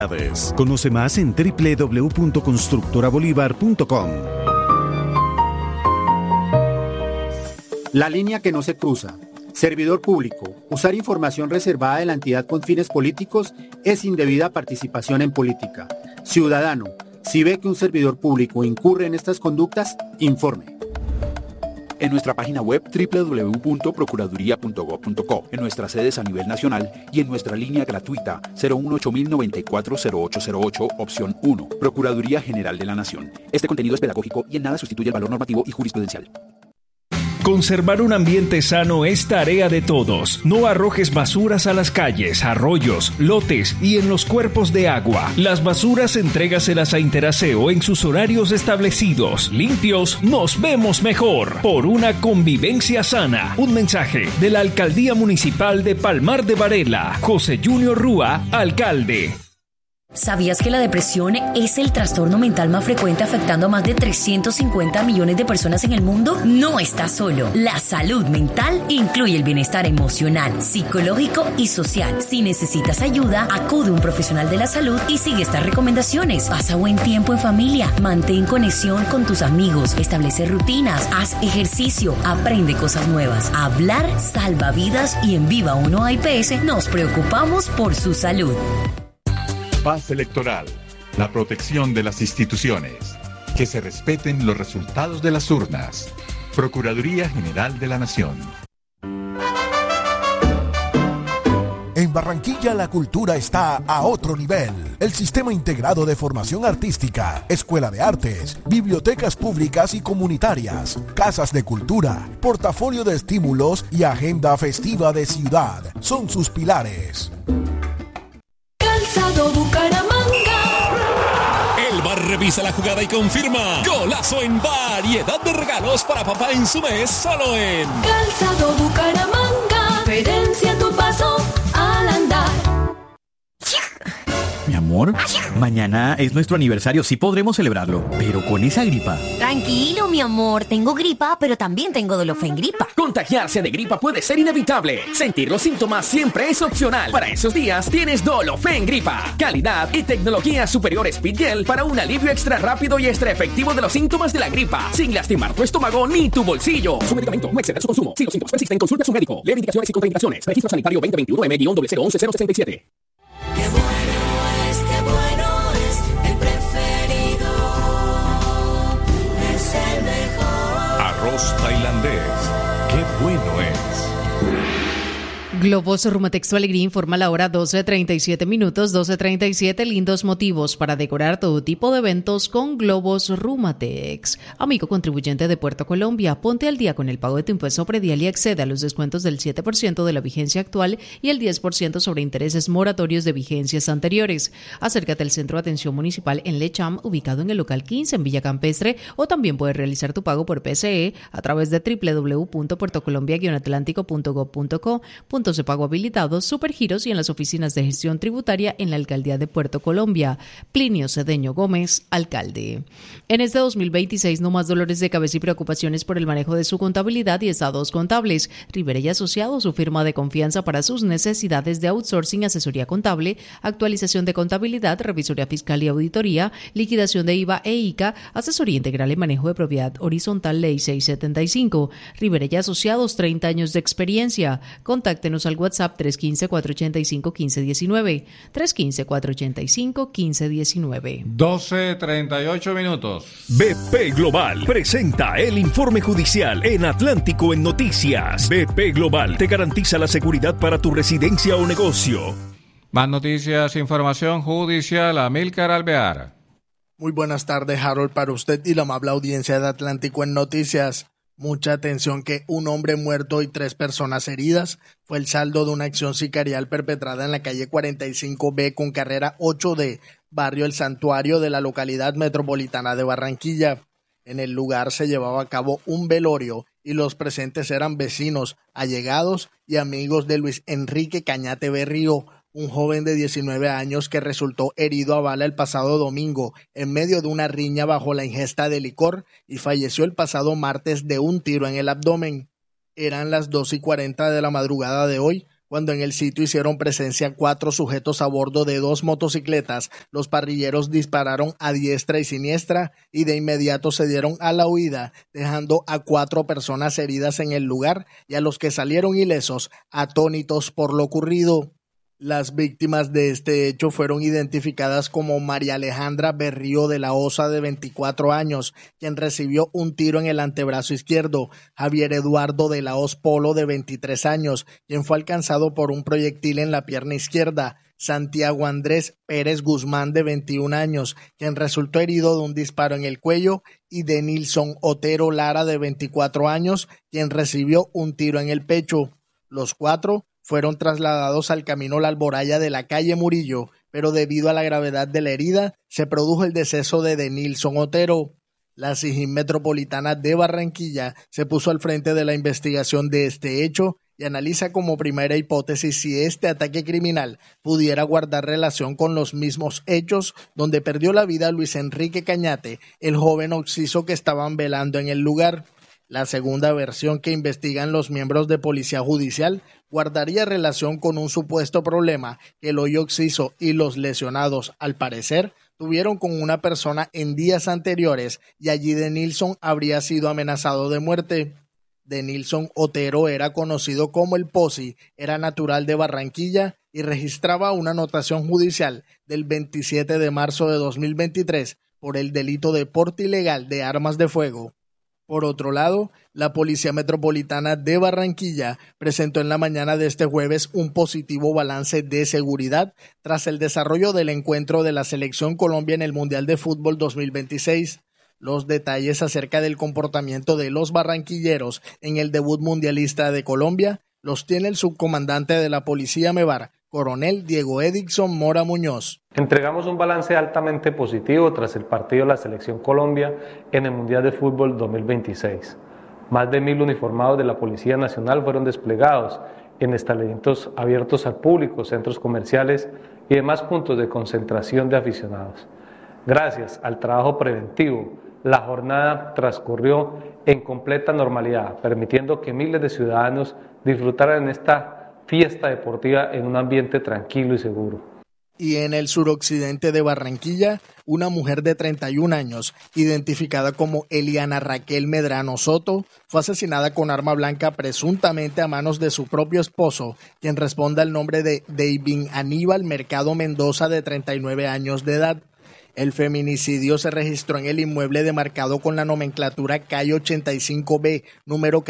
Conoce más en www.constructorabolívar.com. La línea que no se cruza. Servidor público. Usar información reservada de la entidad con fines políticos es indebida participación en política. Ciudadano, si ve que un servidor público incurre en estas conductas, informe. En nuestra página web www.procuraduría.gov.co, en nuestras sedes a nivel nacional y en nuestra línea gratuita 018-094-0808, opción 1, Procuraduría General de la Nación. Este contenido es pedagógico y en nada sustituye el valor normativo y jurisprudencial. Conservar un ambiente sano es tarea de todos. No arrojes basuras a las calles, arroyos, lotes y en los cuerpos de agua. Las basuras entrégaselas a Interaseo en sus horarios establecidos. Limpios, nos vemos mejor. Por una convivencia sana. Un mensaje de la Alcaldía Municipal de Palmar de Varela. José Junior Rúa, alcalde. ¿Sabías que la depresión es el trastorno mental más frecuente afectando a más de 350 millones de personas en el mundo? No estás solo. La salud mental incluye el bienestar emocional, psicológico y social. Si necesitas ayuda, acude a un profesional de la salud y sigue estas recomendaciones. Pasa buen tiempo en familia, mantén conexión con tus amigos, establece rutinas, haz ejercicio, aprende cosas nuevas. Hablar salva vidas y en Viva 1 IPS nos preocupamos por su salud. Paz electoral, la protección de las instituciones, que se respeten los resultados de las urnas. Procuraduría General de la Nación. En Barranquilla la cultura está a otro nivel. El Sistema Integrado de Formación Artística, Escuela de Artes, bibliotecas públicas y comunitarias, casas de cultura, portafolio de estímulos y agenda festiva de ciudad son sus pilares. Calzado Bucaramanga. El bar revisa la jugada y confirma. Golazo en variedad de regalos para papá en su mes, solo en Calzado Bucaramanga. Diferencia tu paso al andar. Mi amor, mañana es nuestro aniversario, sí podremos celebrarlo, pero con esa gripa. Tranquilo, mi amor, tengo gripa, pero también tengo Dolofengripa. Contagiarse de gripa puede ser inevitable. Sentir los síntomas siempre es opcional. Para esos días tienes Dolofengripa. Calidad y tecnología superior Speedgel para un alivio extra rápido y extra efectivo de los síntomas de la gripa, sin lastimar tu estómago ni tu bolsillo. Su medicamento no excede su consumo. Si los síntomas persisten, consulte a su médico. Lee indicaciones y contraindicaciones. Registro Sanitario 2021-M-011-067. Qué bueno es, el preferido es el mejor. Arroz tailandés, qué bueno es. Globos Rumatex Alegría informa la hora 12:37 minutos, 12:37, lindos motivos para decorar todo tipo de eventos con Globos Rumatex. Amigo contribuyente de Puerto Colombia, ponte al día con el pago de tu impuesto predial y accede a los descuentos del 7% de la vigencia actual y el 10% sobre intereses moratorios de vigencias anteriores. Acércate al Centro de Atención Municipal en Lecham, ubicado en el local 15 en Villa Campestre, o también puedes realizar tu pago por PCE a través de www.puertocolombia-atlántico.gov.co, puntos de pago habilitados, supergiros y en las oficinas de gestión tributaria en la Alcaldía de Puerto Colombia. Plinio Cedeño Gómez, alcalde. En este 2026, no más dolores de cabeza y preocupaciones por el manejo de su contabilidad y estados contables. Rivera y Asociados, su firma de confianza para sus necesidades de outsourcing, asesoría contable, actualización de contabilidad, revisoría fiscal y auditoría, liquidación de IVA e ICA, asesoría integral y manejo de propiedad horizontal, Ley 675. Rivera y Asociados, 30 años de experiencia. Contáctenos al WhatsApp 315-485-1519, 315-485-1519. 12:38 minutos. BP Global presenta el informe judicial en Atlántico en Noticias. BP Global te garantiza la seguridad para tu residencia o negocio. Más noticias, información judicial, Amílcar Alvear. Muy buenas tardes, Harold, para usted y la amable audiencia de Atlántico en Noticias. Mucha atención que un hombre muerto y 3 personas heridas fue el saldo de una acción sicarial perpetrada en la calle 45B con carrera 8D, barrio El Santuario de la localidad metropolitana de Barranquilla. En el lugar se llevaba a cabo un velorio y los presentes eran vecinos, allegados y amigos de Luis Enrique Cañate Berrío, un joven de 19 años que resultó herido a bala el pasado domingo en medio de una riña bajo la ingesta de licor y falleció el pasado martes de un tiro en el abdomen. Eran las 2:40 de la madrugada de hoy Cuando en el sitio hicieron presencia 4 sujetos a bordo de 2 motocicletas, los parrilleros dispararon a diestra y siniestra y de inmediato se dieron a la huida, dejando a 4 personas heridas en el lugar y a los que salieron ilesos, atónitos por lo ocurrido. Las víctimas de este hecho fueron identificadas como María Alejandra Berrío de la Osa, de 24 años, quien recibió un tiro en el antebrazo izquierdo, Javier Eduardo de la Hoz Polo, de 23 años, quien fue alcanzado por un proyectil en la pierna izquierda, Santiago Andrés Pérez Guzmán, de 21 años, quien resultó herido de un disparo en el cuello, y de Nilson Otero Lara, de 24 años, quien recibió un tiro en el pecho. Los 4 fueron trasladados al Camino La Alboraya de la calle Murillo, pero debido a la gravedad de la herida, se produjo el deceso de Nilson Otero. La SIJIN Metropolitana de Barranquilla se puso al frente de la investigación de este hecho y analiza como primera hipótesis si este ataque criminal pudiera guardar relación con los mismos hechos donde perdió la vida Luis Enrique Cañate, el joven occiso que estaban velando en el lugar. La segunda versión que investigan los miembros de Policía Judicial guardaría relación con un supuesto problema que el hoy occiso y los lesionados, al parecer, tuvieron con una persona en días anteriores y allí Denilson habría sido amenazado de muerte. Denilson Otero era conocido como el Posi, era natural de Barranquilla y registraba una anotación judicial del 27 de marzo de 2023 por el delito de porte ilegal de armas de fuego. Por otro lado, la Policía Metropolitana de Barranquilla presentó en la mañana de este jueves un positivo balance de seguridad tras el desarrollo del encuentro de la Selección Colombia en el Mundial de Fútbol 2026. Los detalles acerca del comportamiento de los barranquilleros en el debut mundialista de Colombia los tiene el subcomandante de la Policía MEBAR, Coronel Diego Edixson Mora Muñoz. Entregamos un balance altamente positivo tras el partido de la Selección Colombia en el Mundial de Fútbol 2026. Más de 1.000 uniformados de la Policía Nacional fueron desplegados en establecimientos abiertos al público, centros comerciales y demás puntos de concentración de aficionados. Gracias al trabajo preventivo, la jornada transcurrió en completa normalidad, permitiendo que miles de ciudadanos disfrutaran esta fiesta deportiva en un ambiente tranquilo y seguro. Y en el suroccidente de Barranquilla, una mujer de 31 años, identificada como Eliana Raquel Medrano Soto, fue asesinada con arma blanca presuntamente a manos de su propio esposo, quien responde al nombre de David Aníbal Mercado Mendoza, de 39 años de edad. El feminicidio se registró en el inmueble demarcado con la nomenclatura calle 85B, número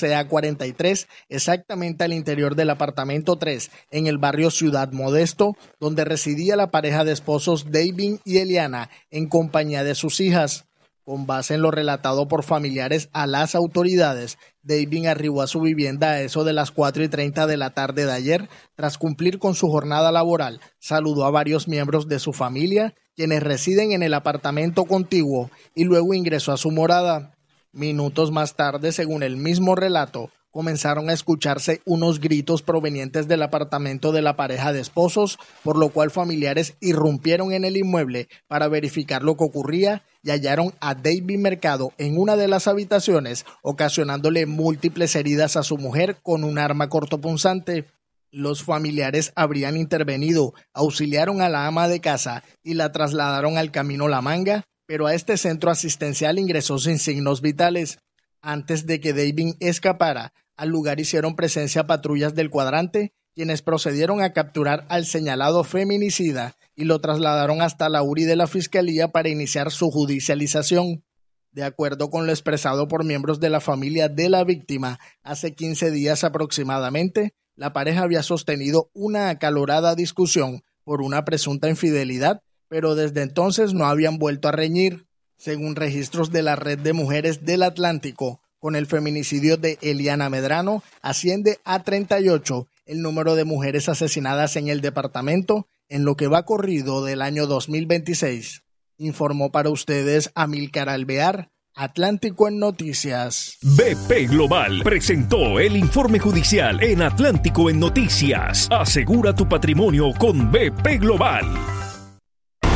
14A43, exactamente al interior del apartamento 3, en el barrio Ciudad Modesto, donde residía la pareja de esposos David y Eliana, en compañía de sus hijas. Con base en lo relatado por familiares a las autoridades, David arribó a su vivienda a eso de las 4:30 de la tarde de ayer. Tras cumplir con su jornada laboral, saludó a varios miembros de su familia, quienes residen en el apartamento contiguo, y luego ingresó a su morada. Minutos más tarde, según el mismo relato, comenzaron a escucharse unos gritos provenientes del apartamento de la pareja de esposos, por lo cual familiares irrumpieron en el inmueble para verificar lo que ocurría y hallaron a David Mercado en una de las habitaciones, ocasionándole múltiples heridas a su mujer con un arma cortopunzante. Los familiares habrían intervenido, auxiliaron a la ama de casa y la trasladaron al Camino La Manga, pero a este centro asistencial ingresó sin signos vitales. Antes de que David escapara, al lugar hicieron presencia patrullas del cuadrante, quienes procedieron a capturar al señalado feminicida y lo trasladaron hasta la URI de la Fiscalía para iniciar su judicialización. De acuerdo con lo expresado por miembros de la familia de la víctima, hace 15 días aproximadamente, la pareja había sostenido una acalorada discusión por una presunta infidelidad, pero desde entonces no habían vuelto a reñir. Según registros de la Red de Mujeres del Atlántico, con el feminicidio de Eliana Medrano, asciende a 38 el número de mujeres asesinadas en el departamento en lo que va corrido del año 2026. Informó para ustedes Amílcar Alvear, Atlántico en Noticias. BP Global presentó el informe judicial en Atlántico en Noticias. Asegura tu patrimonio con BP Global.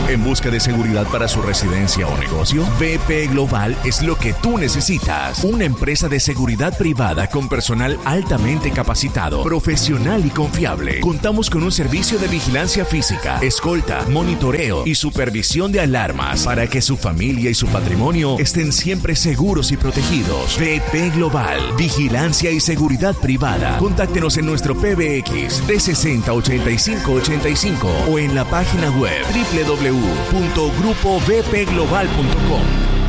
¿En busca de seguridad para su residencia o negocio? VP Global es lo que tú necesitas. Una empresa de seguridad privada con personal altamente capacitado, profesional y confiable. Contamos con un servicio de vigilancia física, escolta, monitoreo y supervisión de alarmas para que su familia y su patrimonio estén siempre seguros y protegidos. VP Global, vigilancia y seguridad privada. Contáctenos en nuestro PBX 360-8585 o en la página web www.grupovpglobal.com.